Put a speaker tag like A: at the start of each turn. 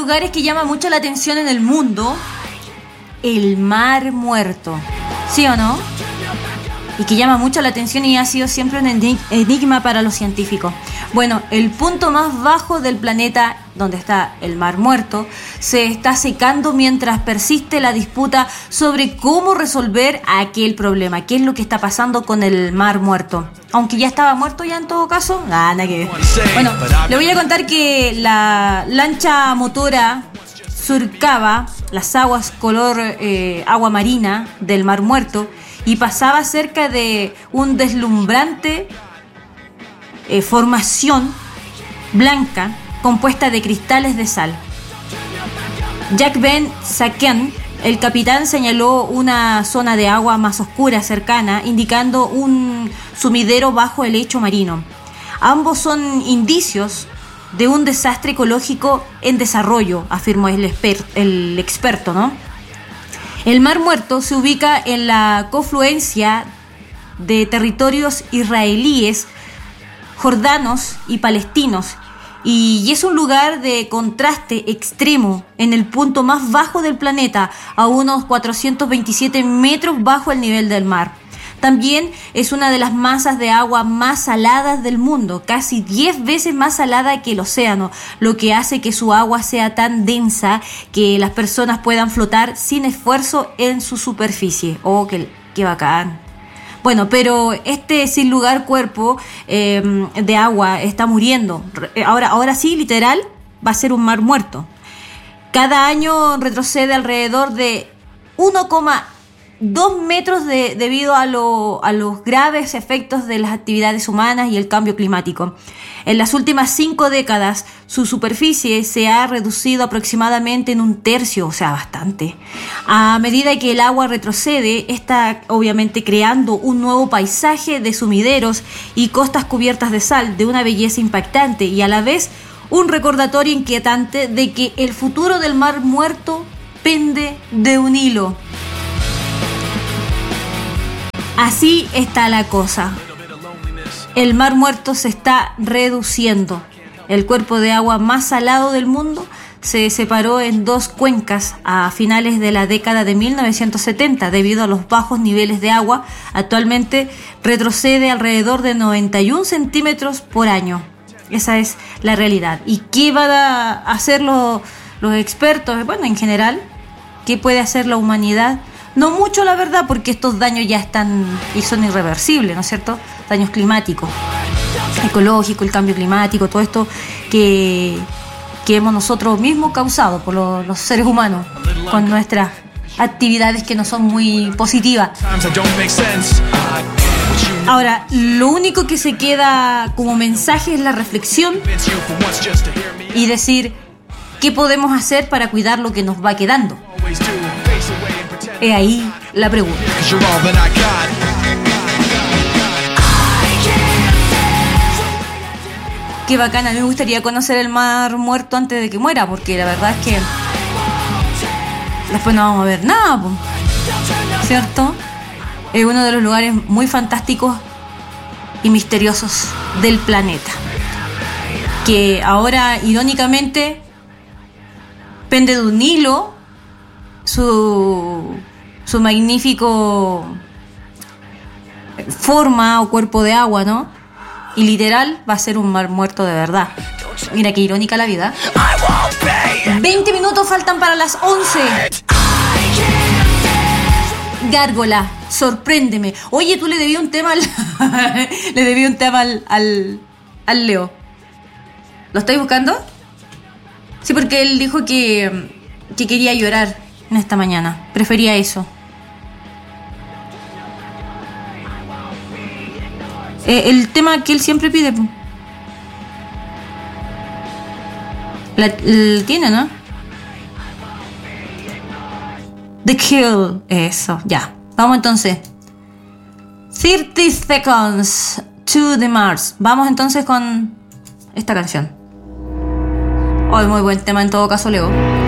A: lugares que llama mucho la atención en el mundo, el Mar Muerto. ¿Sí o no? Y que llama mucho la atención y ha sido siempre un enigma para los científicos. Bueno, el punto más bajo del planeta, donde está el Mar Muerto, se está secando mientras persiste la disputa sobre cómo resolver aquel problema. ¿Qué es lo que está pasando con el Mar Muerto? Aunque ya estaba muerto ya en todo caso. Nada que ver. Bueno, le voy a contar que la lancha motora surcaba las aguas color agua marina del Mar Muerto y pasaba cerca de un deslumbrante formación blanca compuesta de cristales de sal. Jack Ben Saken, el capitán, señaló una zona de agua más oscura cercana, indicando un sumidero bajo el lecho marino. Ambos son indicios de un desastre ecológico en desarrollo, afirmó el experto, ¿no? El Mar Muerto se ubica en la confluencia de territorios israelíes, jordanos y palestinos, y es un lugar de contraste extremo en el punto más bajo del planeta, a unos 427 metros bajo el nivel del mar. También es una de las masas de agua más saladas del mundo, casi 10 veces más salada que el océano, lo que hace que su agua sea tan densa que las personas puedan flotar sin esfuerzo en su superficie. ¡Oh, qué bacán! Bueno, pero este sin lugar cuerpo de agua está muriendo. Ahora sí, literal, va a ser un mar muerto. Cada año retrocede alrededor de 1,2 metros debido a los graves efectos de las actividades humanas y el cambio climático. En las últimas 5 décadas, su superficie se ha reducido aproximadamente en 1/3, o sea, bastante. A medida que el agua retrocede, está obviamente creando un nuevo paisaje de sumideros y costas cubiertas de sal de una belleza impactante y a la vez un recordatorio inquietante de que el futuro del Mar Muerto pende de un hilo. Así está la cosa. El Mar Muerto se está reduciendo. El cuerpo de agua más salado del mundo se separó en 2 cuencas a finales de la década de 1970 debido a los bajos niveles de agua. Actualmente retrocede alrededor de 91 centímetros por año. Esa es la realidad. ¿Y qué van a hacer los expertos? Bueno, en general, ¿qué puede hacer la humanidad? No mucho, la verdad, porque estos daños ya están y son irreversibles, ¿no es cierto? Daños climáticos, ecológicos, el cambio climático, todo esto que hemos nosotros mismos causado por los seres humanos con nuestras actividades que no son muy positivas. Ahora, lo único que se queda como mensaje es la reflexión y decir qué podemos hacer para cuidar lo que nos va quedando. He ahí la pregunta. Qué bacana, a mí me gustaría conocer el Mar Muerto antes de que muera, porque la verdad es que después no vamos a ver nada, ¿cierto? Es uno de los lugares muy fantásticos y misteriosos del planeta, que ahora irónicamente pende de un hilo su magnífico forma o cuerpo de agua, ¿no? Y literal va a ser un mar muerto de verdad. Mira qué irónica la vida. 20 minutos faltan para las 11. Gárgola, sorpréndeme. Oye, tú le debí un tema al Leo. ¿Lo estáis buscando? Sí, porque él dijo que quería llorar en esta mañana. Prefería eso. El tema que él siempre pide. Tiene, ¿no? The Kill. Eso, ya. Vamos entonces. 30 Seconds to the Mars. Vamos entonces con esta canción. Hoy muy buen tema en todo caso, Leo.